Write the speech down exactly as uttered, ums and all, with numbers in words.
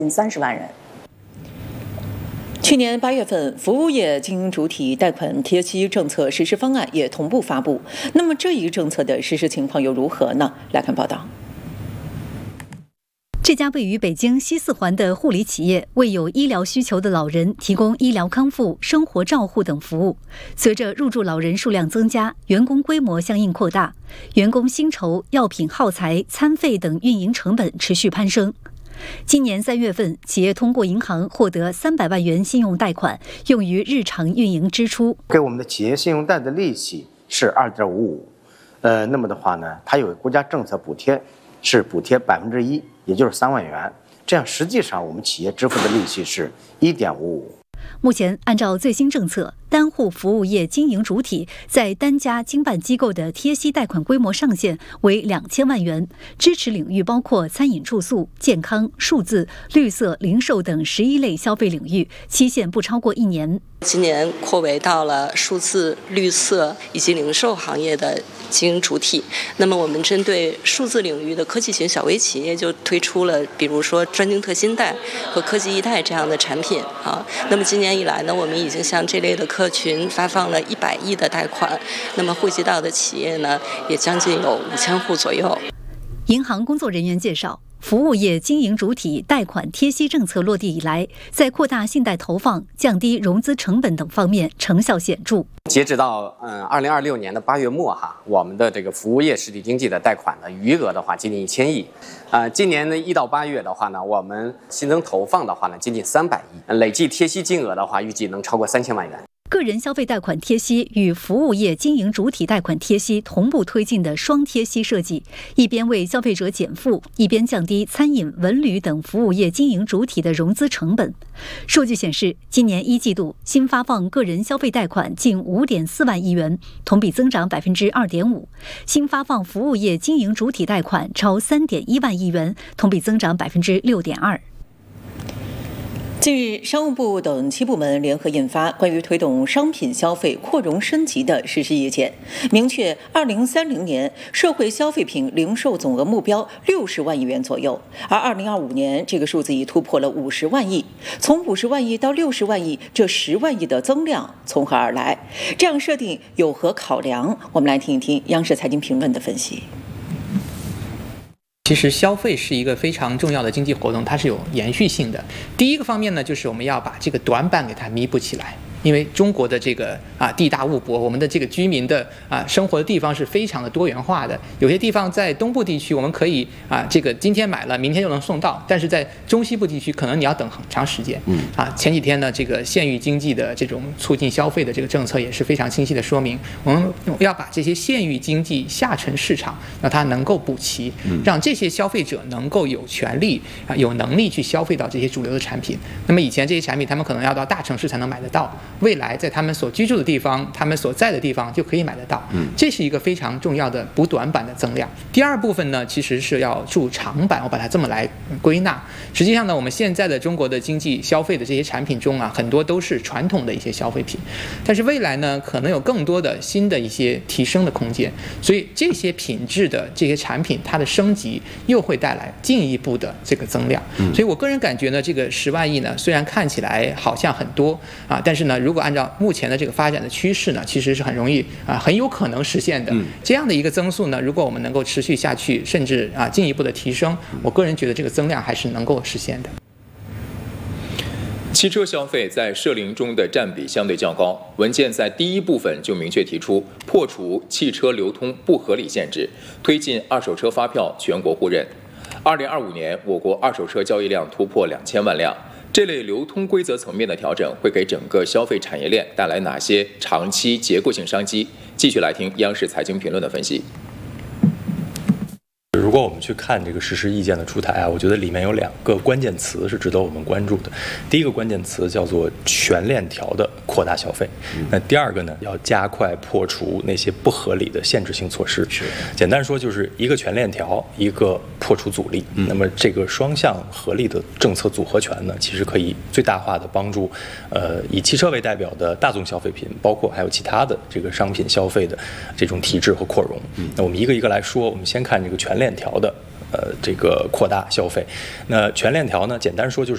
近三十万人。 去年八月份，服务业经营主体贷款贴息政策实施方案也同步发布。那么这一政策的实施情况又如何呢？来看报道。 这家位于北京西四环的护理企业为有医疗需求的老人提供医疗康复、生活照护等服务。随着入住老人数量增加，员工规模相应扩大，员工薪酬、药品耗材、餐费等运营成本持续攀升。今年三月份，企业通过银行获得三百万元信用贷款，用于日常运营支出。 给我们的企业信用贷的利息是二点五五，呃，那么的话呢，它有国家政策补贴，是补贴百分之一，也就是三万元。这样实际上我们企业支付的利息是一点五五。 目前，按照最新政策，单户服务业经营主体在单家经办机构的贴息贷款规模上限为两千万元，支持领域包括餐饮住宿、健康、数字、绿色、零售等十一类消费领域，期限不超过一年。 今年扩围到了数字、绿色以及零售行业的经营主体。那么我们针对数字领域的科技型小微企业，就推出了比如说专精特新贷和科技一贷这样的产品啊。那么今年以来呢，我们已经向这类的客群发放了一百亿的贷款，那么惠及到的企业呢，也将近有五千户左右。 银行工作人员介绍，服务业经营主体贷款贴息政策落地以来，在扩大信贷投放、降低融资成本等方面成效显著。 截止到嗯二零二六年的八月末哈，我们的这个服务业实体经济的贷款的余额的话接近一千亿，啊、呃，今年的一到八月的话呢，我们新增投放的话呢接近三百亿，累计贴息金额的话预计能超过三千万元。 个人消费贷款贴息与服务业经营主体贷款贴息同步推进的双贴息设计，一边为消费者减负，一边降低餐饮、文旅等服务业经营主体的融资成本。数据显示，今年一季度新发放个人消费贷款近五点四万亿元，同比增长百分之二点五；新发放服务业经营主体贷款超三点一万亿元，同比增长百分之六点二。 近日，商务部等七部门联合印发关于推动商品消费扩容升级的实施意见，明确二零三零年社会消费品零售总额目标六十万亿元左右，而二零二五年这个数字已突破了五十万亿。从五十万亿到六十万亿，这十万亿的增量从何而来？这样设定有何考量？我们来听一听央视财经评论的分析。 其实消费是一个非常重要的经济活动，它是有延续性的。第一个方面呢，就是我们要把这个短板给它弥补起来。因为中国的这个啊地大物博，我们的这个居民的啊生活的地方是非常的多元化的。有些地方在东部地区，我们可以啊这个今天买了，明天就能送到；但是在中西部地区，可能你要等很长时间。嗯啊，前几天呢，这个县域经济的这种促进消费的这个政策也是非常清晰的说明，我们要把这些县域经济下沉市场让它能够补齐，让这些消费者能够有权利啊有能力去消费到这些主流的产品。那么以前这些产品，他们可能要到大城市才能买得到。未来在他们所居住的地方，他们所在的地方就可以买得到，这是一个非常重要的补短板的增量。第二部分呢，其实是要助长板，我把它这么来归纳。实际上呢，我们现在的中国的经济消费的这些产品中啊，很多都是传统的一些消费品，但是未来呢，可能有更多的新的一些提升的空间，所以这些品质的这些产品，它的升级又会带来进一步的这个增量。所以我个人感觉呢，这个十万亿呢，虽然看起来好像很多啊，但是呢，如果按照目前的这个发展的趋势呢，其实是很容易啊，很有可能实现的。这样的一个增速呢，如果我们能够持续下去，甚至啊进一步的提升，我个人觉得这个增量还是能够实现的。 汽车消费在社零中的占比相对较高，文件在第一部分就明确提出，破除汽车流通不合理限制，推进二手车发票全国互认。二零二五年，我国二手车交易量突破两千万辆。这类流通规则层面的调整会给整个消费产业链带来哪些长期结构性商机？继续来听央视财经评论的分析。 如果我们去看这个实施意见的出台啊，我觉得里面有两个关键词是值得我们关注的。第一个关键词叫做全链条的扩大消费，那第二个呢，要加快破除那些不合理的限制性措施。是，简单说就是一个全链条，一个破除阻力。嗯、那么这个双向合力的政策组合拳呢，其实可以最大化的帮助，呃，以汽车为代表的大宗消费品，包括还有其他的这个商品消费的这种提质和扩容。嗯、那我们一个一个来说，我们先看这个全链条的。呃，这个扩大消费，那全链条呢，简单说就是